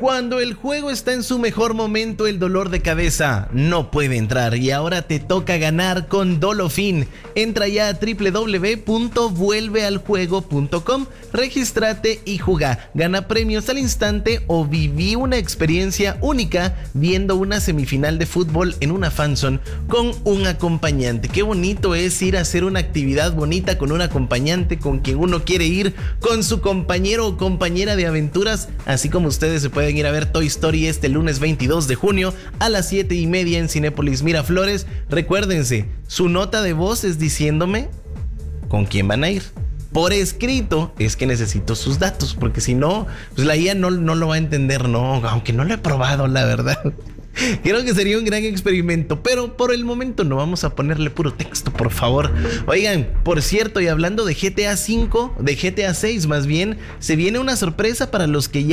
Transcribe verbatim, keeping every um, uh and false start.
Cuando el juego está en su mejor momento, el dolor de cabeza no puede entrar y ahora te toca ganar con Dolofin. Entra ya a doble u doble u doble u punto vuelve al juego punto com, regístrate y juega. Gana premios al instante o viví una experiencia única viendo una semifinal de fútbol en una fanzone con un acompañante. Qué bonito es ir a hacer una actividad bonita con un acompañante con quien uno quiere ir, con su compañero o compañera de aventuras, así como ustedes se pueden ir a ver Toy Story este lunes veintidós de junio a las siete y media en Cinépolis Miraflores. Recuérdense, su nota de voz es diciéndome con quién van a ir. Por escrito es que necesito sus datos, porque si no, pues la I A no, no lo va a entender, no, aunque no lo he probado, la verdad. Creo que sería un gran experimento, pero por el momento no vamos a ponerle puro texto, por favor. Oigan, por cierto, y hablando de G T A cinco, de G T A seis más bien, se viene una sorpresa para los que ya